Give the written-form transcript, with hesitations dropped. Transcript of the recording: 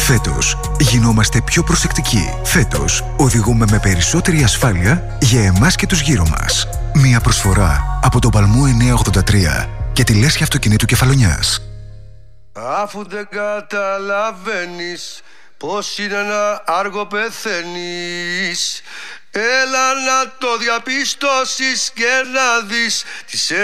Φέτος γινόμαστε πιο προσεκτικοί. Φέτος οδηγούμε με περισσότερη ασφάλεια για εμάς και τους γύρω μας. Μια προσφορά από τον Παλμό 983 και τη λέσχη αυτοκινήτου Κεφαλονιάς. Αφού δεν καταλαβαίνεις πως είναι να άργο πεθαίνεις, έλα να το διαπιστώσεις και να δεις τις